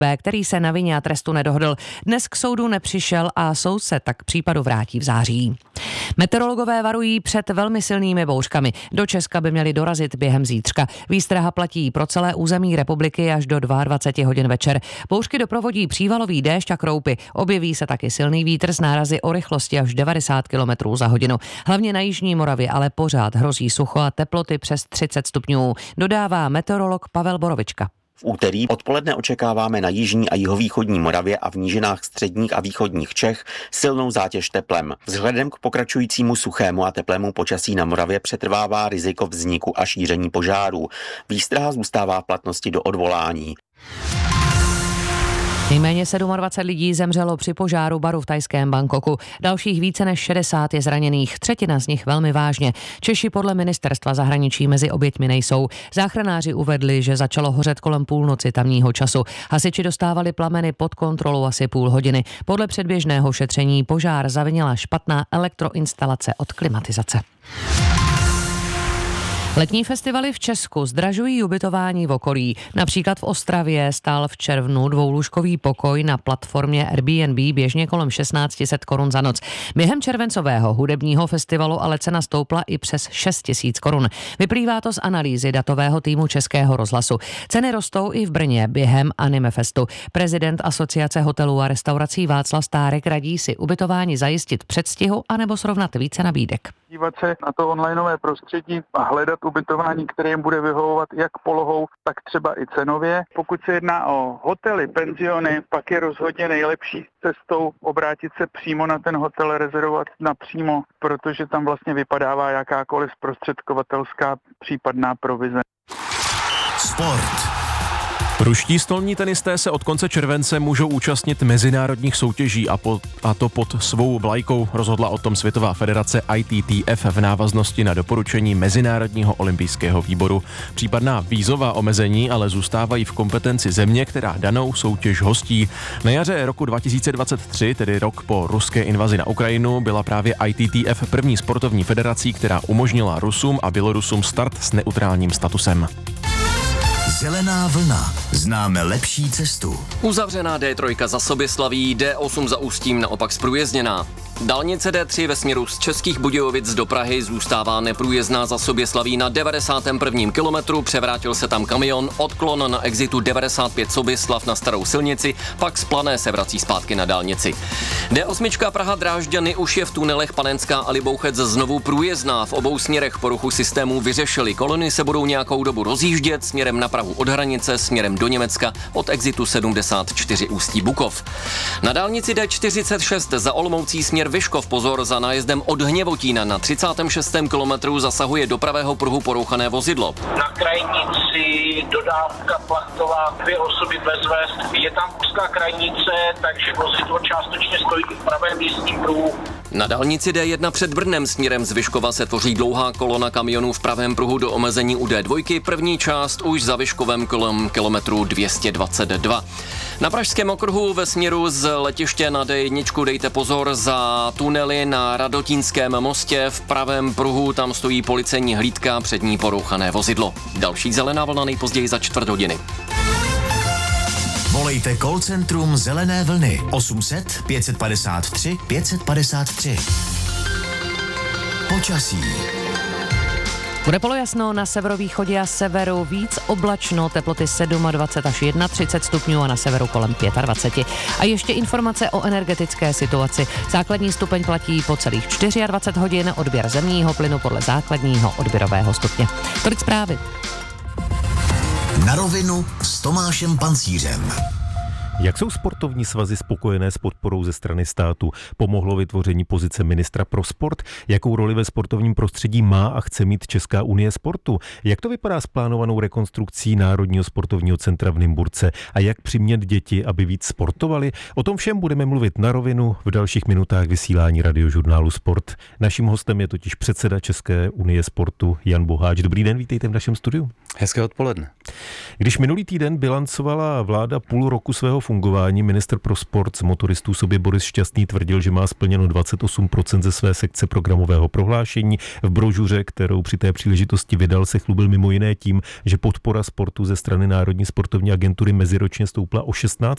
který se na vině a trestu nedohodl. Dnes k soudu nepřišel a soud se tak k případu vrátí v září. Meteorologové varují před velmi silnými bouřkami. Do Česka by měly dorazit během zítřka. Výstraha platí pro celé území republiky až do 22 hodin večer. Bouřky doprovodí přívalový déšť a kroupy. Objeví se taky silný vítr s nárazy o rychlosti až 90 km za hodinu. Hlavně na jižní Moravě ale pořád hrozí sucho a teploty přes 30 stupňů, dodává meteorolog Pavel Borovička. V úterý odpoledne očekáváme na jižní a jihovýchodní Moravě a v nížinách středních a východních Čech silnou zátěž teplem. Vzhledem k pokračujícímu suchému a teplému počasí na Moravě přetrvává riziko vzniku a šíření požárů. Výstraha zůstává v platnosti do odvolání. Nejméně 27 lidí zemřelo při požáru baru v thajském Bangkoku. Dalších více než 60 je zraněných, třetina z nich velmi vážně. Češi podle ministerstva zahraničí mezi oběťmi nejsou. Záchranáři uvedli, že začalo hořet kolem půlnoci tamního času. Hasiči dostávali plameny pod kontrolu asi půl hodiny. Podle předběžného šetření požár zavinila špatná elektroinstalace od klimatizace. Letní festivaly v Česku zdražují ubytování v okolí. Například v Ostravě stál v červnu dvoulůžkový pokoj na platformě Airbnb běžně kolem 1600 korun za noc. Během červencového hudebního festivalu ale cena stoupla i přes 6000 korun. Vyplývá to z analýzy datového týmu Českého rozhlasu. Ceny rostou i v Brně během Animefestu. Prezident Asociace hotelů a restaurací Václav Stárek radí si ubytování zajistit předstihu anebo srovnat více nabídek. Dívat se na to onlineové prostředí a hledat ubytování, které jim bude vyhovovat jak polohou, tak třeba i cenově. Pokud se jedná o hotely, penziony, pak je rozhodně nejlepší cestou obrátit se přímo na ten hotel, rezervovat napřímo, protože tam vlastně vypadává jakákoliv zprostředkovatelská případná provize. Sport. Ruští stolní tenisté se od konce července můžou účastnit mezinárodních soutěží a to pod svou vlajkou, rozhodla o tom Světová federace ITTF v návaznosti na doporučení Mezinárodního olympijského výboru. Případná vízová omezení ale zůstávají v kompetenci země, která danou soutěž hostí. Na jaře roku 2023, tedy rok po ruské invazi na Ukrajinu, byla právě ITTF první sportovní federací, která umožnila Rusům a Bělorusům start s neutrálním statusem. Zelená vlna. Známe lepší cestu. Uzavřená D3 za Soběslaví, D8 za Ústím naopak zprůjezdněná. Dálnice D3 ve směru z Českých Budějovic do Prahy zůstává neprůjezdná za Soběslaví na 91. kilometru, převrátil se tam kamion, odklon na exitu 95 Soběslav na starou silnici, pak z Plané se vrací zpátky na dálnici. D8 Praha Drážďany už je v tunelech Panenská a Libouchec znovu průjezdná, v obou směrech poruchu systému vyřešili. Kolony se budou nějakou dobu rozjíždět směrem na Prahu od hranice, směrem do Německa od exitu 74 Ústí Bukov. Na dálnici D46 za Olomoucí směr Vyškov pozor, za nájezdem od Hněvotína na 36. kilometru zasahuje do pravého pruhu porouchané vozidlo. Na krajnici dodávka Plachtová, 2 osoby bez vest. Je tam úzká krajnice, takže vozidlo částečně stojí v pravém jízdním pruhu. Na dálnici D1 před Brnem směrem z Vyškova se tvoří dlouhá kolona kamionů v pravém pruhu do omezení u D2, první část už za Vyškovem kolem kilometru 222. Na Pražském okruhu ve směru z letiště na D1 dejte pozor za tunely na Radotínském mostě, v pravém pruhu tam stojí policejní hlídka, před ní porouchané vozidlo. Další zelená vlna nejpozději za 4 hodiny. Volejte call centrum Zelené vlny 800 553 553. Počasí. Bude polojasno na severovýchodě a severu, víc oblačno, teploty 27 až 31 stupňů a na severu kolem 25. A ještě informace o energetické situaci. Základní stupeň platí po celých 24 hodin, odběr zemního plynu podle základního odběrového stupně. Tolik zprávy. Na rovinu s Tomášem Pancířem. Jak jsou sportovní svazy spokojené s podporou ze strany státu? Pomohlo vytvoření pozice ministra pro sport? Jakou roli ve sportovním prostředí má a chce mít Česká unie sportu? Jak to vypadá s plánovanou rekonstrukcí Národního sportovního centra v Nymburce? A jak přimět děti, aby víc sportovali? O tom všem budeme mluvit na rovinu v dalších minutách vysílání radiožurnálu Sport. Naším hostem je totiž předseda České unie sportu Jan Boháč. Dobrý den, vítejte v našem studiu. Hezké odpoledne. Když minulý týden bilancovala vláda půl roku svého fungování. Ministr pro sport z motoristů sobě Boris Šťastný tvrdil, že má splněno 28% ze své sekce programového prohlášení. V brožuře, kterou při té příležitosti vydal, se chlubil mimo jiné tím, že podpora sportu ze strany Národní sportovní agentury meziročně stoupla o 16%.